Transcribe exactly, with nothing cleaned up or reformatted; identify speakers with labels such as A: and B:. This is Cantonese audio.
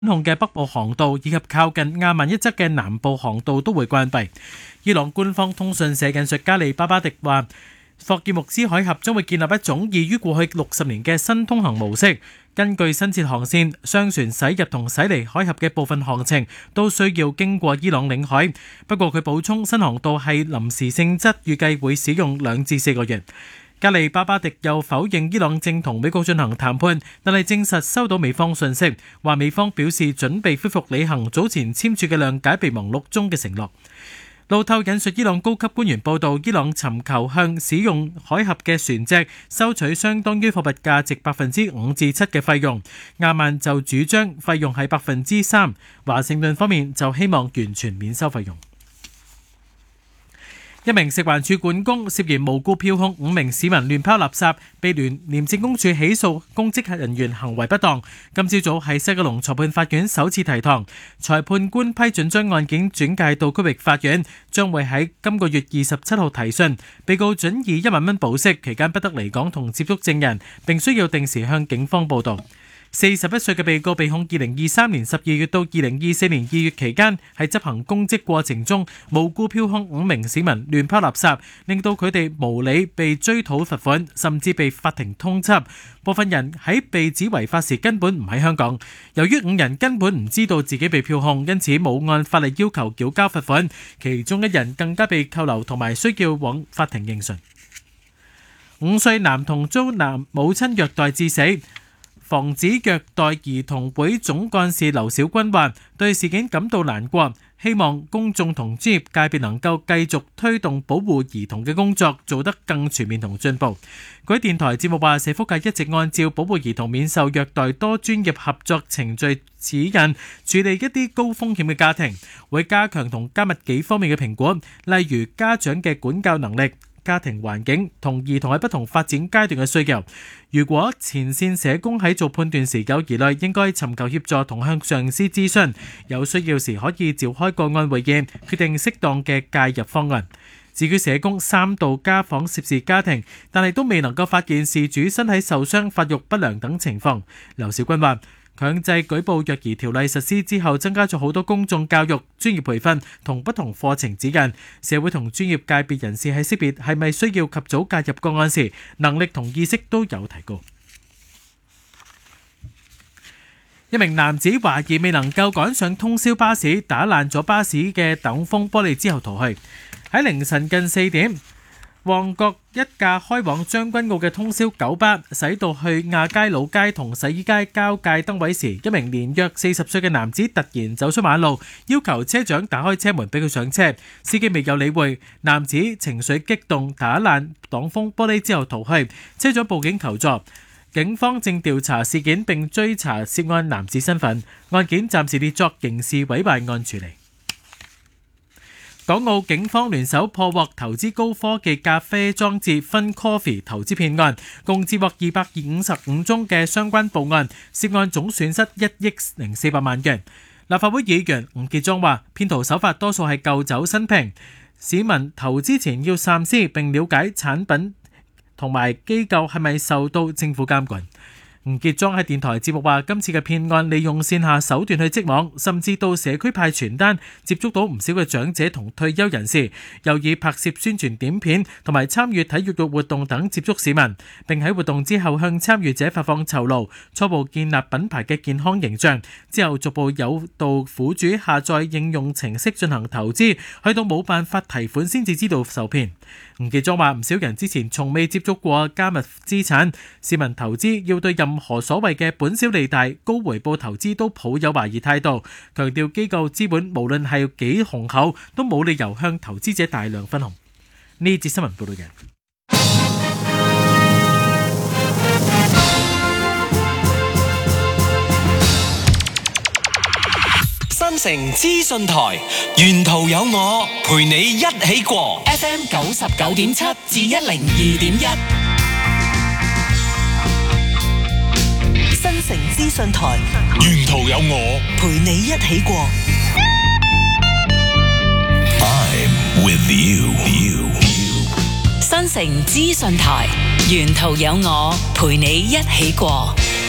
A: 控嘅北部航道以及靠近亞曼一側嘅南部航道都會關閉。伊朗官方通訊社引述加利巴巴迪話，霍爾木茲海峽將會建立一種異於過去六十年嘅新通行模式。根據新設航線，商船駛入同駛離海峽嘅部分航程都需要經過伊朗領海。不過佢補充，新航道係臨時性質，預計會使用兩至四個月。加利巴巴迪又否認伊朗正同美國進行談判，但係證實收到美方信息，話美方表示準備恢復履行早前簽署嘅諒解備忘錄中嘅承諾。路透引述伊朗高級官員報道，伊朗尋求向使用海峽嘅船隻收取相當於貨物價值百分之五至七嘅費用，亞曼就主張費用係百分之三，華盛頓方面就希望完全免收費用。一名食環署管工涉嫌無故票控五名市民亂拋垃圾，被聯廉政公署起訴公職人員行為不當。今朝早喺西九龍裁判法院首次提堂，裁判官批准將案件轉介到區域法院，將會喺今個月二十七號提訊。被告准以一萬蚊保釋，期間不得離港同接觸證人，並需要定時向警方報到。四十一歲嘅被告被控二零二三年十二月到二零二四年二月期間喺執行公職過程中無故票控五名市民亂拋垃圾，令到佢哋無理被追討罰款，甚至被法庭通緝。部分人喺被指違法時根本唔喺香港。由於五人根本唔知道自己被票控，因此冇按法例要求繳交罰款，其中一人更加被扣留同埋需要往法庭應訊。五歲男童遭男母親虐待致死。防止虐待兒童會總幹事劉小軍話：對事件感到難過，希望公眾同專業界別能夠繼續推動保護兒童嘅工作，做得更全面同進步。佢喺電台節目話：社福界一直按照保護兒童免受虐待多專業合作程序指引處理一啲高風險嘅家庭，會加強同加密幾方面嘅評估，例如家長嘅管教能力、家庭環境同兒童喺不同發展階段嘅需要。如果前線社工喺做判斷時有疑慮，應該尋求協助同向上司諮詢，有需要時可以召開個案會議，決定適當嘅介入方案。至於社工三度家訪涉事家庭，但係都未能夠發現事主身體受傷、發育不良等情況。劉小軍話：強制舉報虐兒條例實施之後，增加咗好多公眾教育、專業培訓同不同課程指引，社會同專業界別人士喺識別係咪需要及早介入個案時，能力同意識都有提高。一名男子懷疑未能夠趕上通宵巴士，打爛咗巴士嘅擋風玻璃之後逃去。喺凌晨近四點，旺角一架開往將軍澳嘅通宵九巴駛到去亞皆老街同洗衣街交界燈位時，一名年約四十歲嘅男子突然走出馬路，要求車長打開車門俾佢上車。司機未有理會，男子情緒激動，打爛擋風玻璃之後逃去。車長報警求助，警方正調查事件並追查涉案男子身份，案件暫時列作刑事毀壞案處理。港澳警方聯手破獲投資高科技咖啡裝置 Fun Coffee 投資騙案，共接獲二百五十五宗嘅相關報案，涉案總損失一億零四百萬元。立法會議員吳傑莊話：騙徒手法多數係舊酒新瓶，市民投資前要三思並了解產品同埋機構係咪受到政府監管。吳傑莊喺電台節目話：今次嘅騙案利用線下手段去織網，甚至到社區派傳單，接觸到唔少嘅長者同退休人士，又以拍攝宣傳短片同埋參與體育活動等接觸市民，並喺活動之後向參與者發放酬勞，初步建立品牌嘅健康形象，之後逐步誘導苦主下載應用程式進行投資，去到冇辦法提款先至知道受騙。吳傑莊話：唔少人之前從未接觸過加密資產，市民投資要對任何所謂嘅本小利大、高回報投資都抱有懷疑態度，強調機構資本無論係幾雄厚，都冇理由向投資者大量分紅。呢節新聞報道嘅。
B: 新城資訊台，沿途有我陪你一起過 F M 九十九點七至一零二點一。
C: 新城資訊台，
B: 沿途有我
C: 陪你一起過
B: I'm with you, you, you.
D: 新城資訊台，沿途有我陪你一起過。